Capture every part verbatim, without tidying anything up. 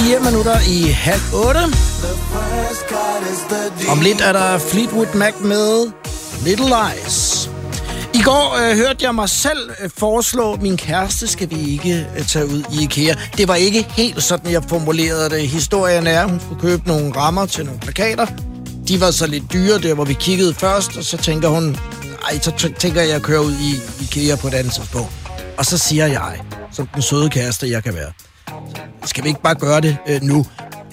Fire minutter i halv otte. Om lidt er der Fleetwood Mac med Little Lies. I går øh, hørte jeg mig selv øh, foreslå min kæreste, skal vi ikke øh, tage ud i IKEA. Det var ikke helt sådan, jeg formulerede det. Historien er, hun skulle købe nogle rammer til nogle plakater. De var så lidt dyre, der hvor vi kiggede først, og så tænker hun, ej, så t- tænker jeg at køre ud i IKEA på et andet tidspunkt. Og så siger jeg, som den søde kæreste, jeg kan være, skal vi ikke bare gøre det øh, nu?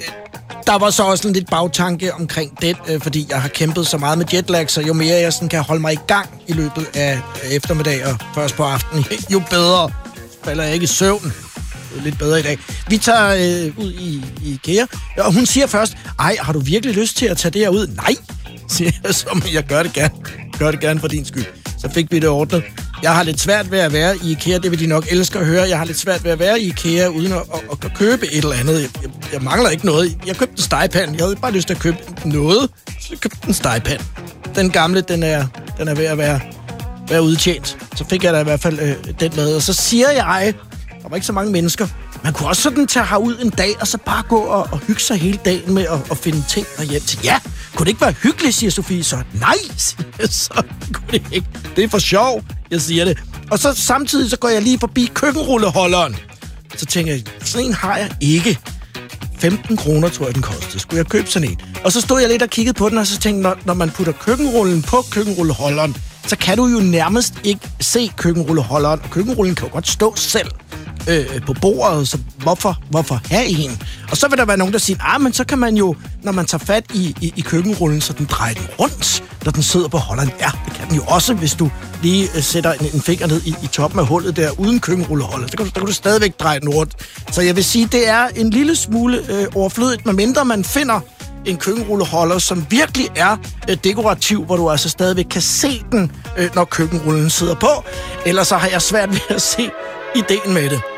Der var så også en lidt bagtanke omkring det, øh, fordi jeg har kæmpet så meget med jetlag, så jo mere jeg sådan kan holde mig i gang i løbet af eftermiddag og først på aftenen, jo bedre falder jeg ikke i søvn. Det er lidt bedre i dag. Vi tager øh, ud i, i IKEA, og hun siger først, ej, har du virkelig lyst til at tage det her ud? Nej, siger jeg, som jeg gør det gerne. Gør det gerne for din skyld. Så fik vi det ordnet. Jeg har lidt svært ved at være i IKEA, det vil de nok elske at høre. Jeg har lidt svært ved at være i IKEA uden at, at, at købe et eller andet. Jeg, jeg, jeg mangler ikke noget. Jeg købte en stegepande. Jeg havde bare lyst til at købe noget, så jeg købte en stegepande. Den gamle, den er, den er ved at være, være udtjent. Så fik jeg da i hvert fald øh, den med. Og så siger jeg, der var ikke så mange mennesker, man kunne også sådan tage herud en dag, og så bare gå og, og hygge sig hele dagen med at, at finde ting derhjem til. Ja, kunne det ikke være hyggeligt, siger Sofie så. Nej, siger jeg så. Kunne det ikke. Det er for sjov, jeg siger det. Og så samtidig så går jeg lige forbi køkkenrulleholderen. Så tænker jeg, sådan en har jeg ikke. femten kroner, tror jeg, den kostede. Skulle jeg købe sådan en? Og så stod jeg lidt og kiggede på den, og så tænkte, når, når man putter køkkenrullen på køkkenrulleholderen, så kan du jo nærmest ikke se køkkenrulleholderen. Og køkkenrullen kan jo godt stå selv øh, på bordet, så hvorfor, hvorfor have en? Og så vil der være nogen, der siger, ah, men så kan man jo, når man tager fat i, i, i køkkenrullen, så den drejer den rundt, når den sidder på holderen. Ja, det kan den jo også, hvis du lige øh, sætter en, en finger ned i, i toppen af hullet der, uden køkkenrulleholder. Så kan du, der kan du stadigvæk dreje den rundt. Så jeg vil sige, det er en lille smule øh, overflødigt, medmindre man finder en køkkenrulleholder, som virkelig er øh, dekorativ, hvor du altså stadigvæk kan se den, øh, når køkkenrullen sidder på. Ellers så har jeg svært ved at se ideen med det.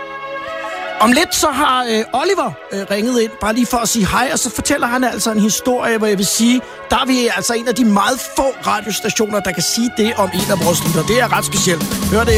Om lidt så har øh, Oliver øh, ringet ind, bare lige for at sige hej, og så fortæller han altså en historie, hvor jeg vil sige, der er vi altså en af de meget få radiostationer, der kan sige det om en af vores lytter. Det er ret specielt. Hør det.